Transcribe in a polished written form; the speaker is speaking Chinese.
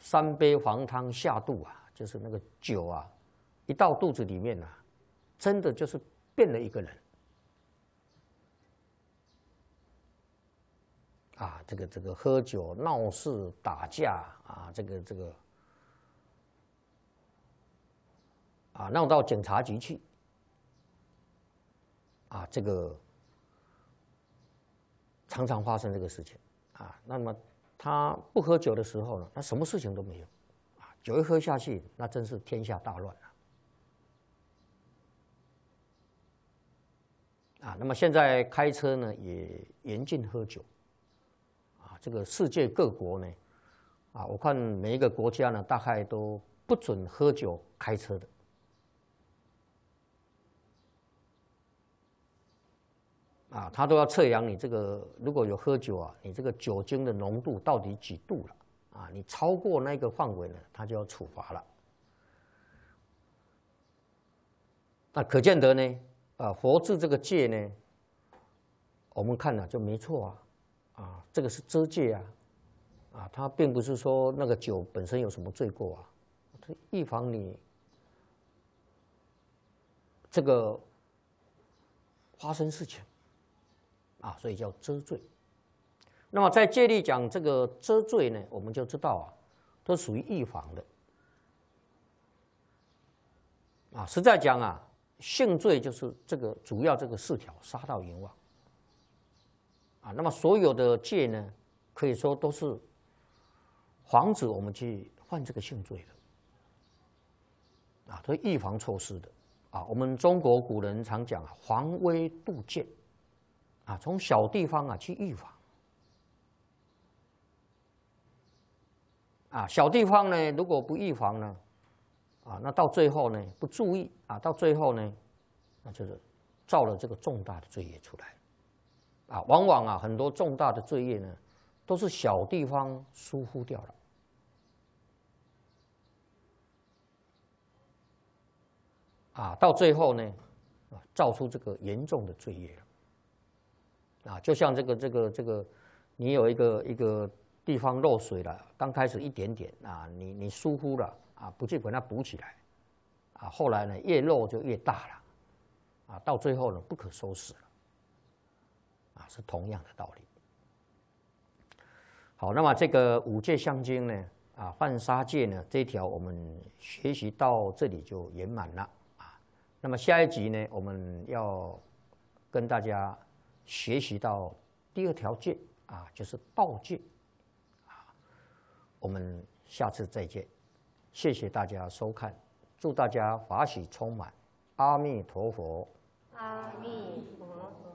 3杯黄汤下肚啊，就是那个酒啊，一到肚子里面啊，真的就是变了一个人。啊，这个喝酒闹事打架啊，这个啊闹到警察局去啊，这个常常发生这个事情啊。那么他不喝酒的时候呢，他什么事情都没有啊，酒一喝下去，那真是天下大乱了啊。那么现在开车呢，也严禁喝酒。这个世界各国呢，啊，我看每一个国家呢，大概都不准喝酒开车的。啊，他都要测量你这个如果有喝酒啊，你这个酒精的浓度到底几度了？啊，你超过那个范围呢，他就要处罚了。那可见得呢，佛制这个戒呢，我们看了就没错啊。啊，这个是遮戒啊，啊，它并不是说那个酒本身有什么罪过啊，它预防你这个发生事情啊，所以叫遮罪。那么在戒律讲这个遮罪呢，我们就知道啊，都属于预防的啊。实在讲啊，性罪就是这个主要这个4条，杀盗淫妄。啊，那么所有的戒呢，可以说都是防止我们去犯这个性罪的，啊，都是预防措施的，啊，我们中国古人常讲啊，防微杜渐，啊，从小地方啊去预防，啊，小地方呢如果不预防呢，啊，那到最后呢不注意啊，到最后呢，那就是造了这个重大的罪业出来。啊，往往啊，很多重大的罪业呢，都是小地方疏忽掉了。啊，到最后呢，啊，造出这个严重的罪业了。啊，就像这个，你有一个地方漏水了，刚开始一点点啊，你疏忽了啊，不去把它补起来，啊，后来呢越漏就越大了，啊，到最后呢不可收拾了。啊，是同样的道理。好，那么这个5戒相经呢，啊，犯杀戒呢，这一条我们学习到这里就圆满了啊。那么下一集呢，我们要跟大家学习到第2条戒啊，就是盗戒啊。我们下次再见，谢谢大家收看，祝大家法喜充满，阿弥陀佛。 阿弥陀佛。